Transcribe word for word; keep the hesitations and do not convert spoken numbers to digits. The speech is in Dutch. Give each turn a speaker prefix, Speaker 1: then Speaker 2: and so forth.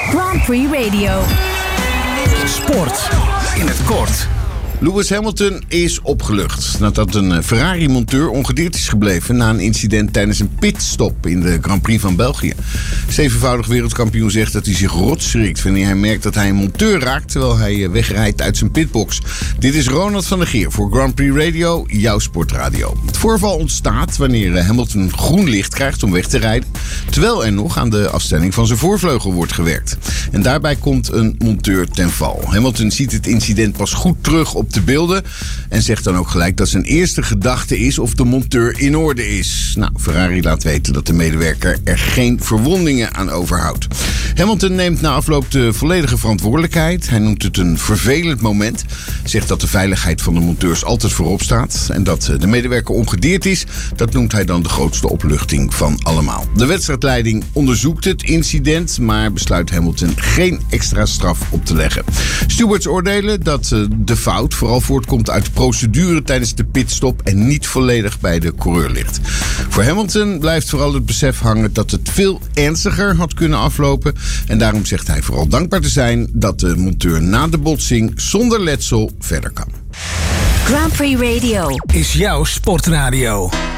Speaker 1: Grand Prix Radio.
Speaker 2: Sport in het kort.
Speaker 3: Lewis Hamilton is opgelucht nadat een Ferrari-monteur ongedeerd is gebleven na een incident tijdens een pitstop in de Grand Prix van België. Zevenvoudig wereldkampioen zegt dat hij zich rot schrikt wanneer hij merkt dat hij een monteur raakt terwijl hij wegrijdt uit zijn pitbox. Dit is Ronald van der Geer voor Grand Prix Radio, jouw sportradio. Het voorval ontstaat wanneer Hamilton groen licht krijgt om weg te rijden, terwijl er nog aan de afstelling van zijn voorvleugel wordt gewerkt. En daarbij komt een monteur ten val. Hamilton ziet het incident pas goed terug op de beelden en zegt dan ook gelijk dat zijn eerste gedachte is of de monteur in orde is. Nou, Ferrari laat weten dat de medewerker er geen verwondingen aan overhoudt. Hamilton neemt na afloop de volledige verantwoordelijkheid. Hij noemt het een vervelend moment. Zegt dat de veiligheid van de monteurs altijd voorop staat en dat de medewerker ongedeerd is. Dat noemt hij dan de grootste opluchting van allemaal. De wedstrijdleiding onderzoekt het incident, maar besluit Hamilton geen extra straf op te leggen. Stewards oordelen dat de fout vooral voortkomt uit de procedure tijdens de pitstop en niet volledig bij de coureur ligt. Voor Hamilton blijft vooral het besef hangen dat het veel ernstiger had kunnen aflopen. En daarom zegt hij vooral dankbaar te zijn dat de monteur na de botsing zonder letsel verder kan.
Speaker 1: Grand Prix Radio
Speaker 2: is jouw sportradio.